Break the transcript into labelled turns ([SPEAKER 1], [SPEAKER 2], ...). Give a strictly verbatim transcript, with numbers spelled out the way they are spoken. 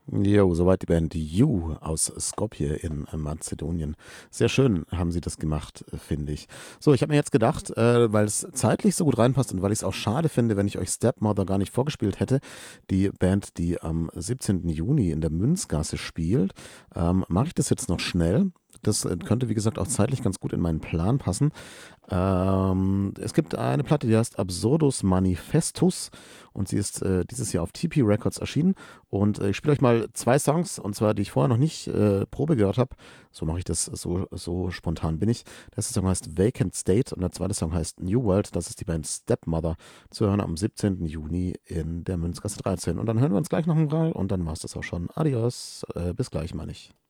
[SPEAKER 1] Jo, soweit die Band You aus Skopje in äh, Mazedonien. Sehr schön haben sie das gemacht, äh, finde ich. So, ich habe mir jetzt gedacht, äh, weil es zeitlich so gut reinpasst und weil ich es auch schade finde, wenn ich euch Stepmother gar nicht vorgespielt hätte, die Band, die am siebzehnten Juni in der Münzgasse spielt, ähm, mache ich das jetzt noch schnell. Das äh, könnte, wie gesagt, auch zeitlich ganz gut in meinen Plan passen. Ähm, es gibt eine Platte, die heißt Absurdus Manifestus und sie ist äh, dieses Jahr auf T P Records erschienen. Und äh, ich spiele euch mal zwei Songs, und zwar die ich vorher noch nicht äh, Probe gehört habe. So mache ich das, so, so spontan bin ich. Der erste Song heißt Vacant State und der zweite Song heißt New World. Das ist die Band Stepmother, zu hören am siebzehnten Juni in der Münzgasse dreizehn. Und dann hören wir uns gleich noch mal und dann war es das auch schon. Adios, äh, bis gleich, meine ich.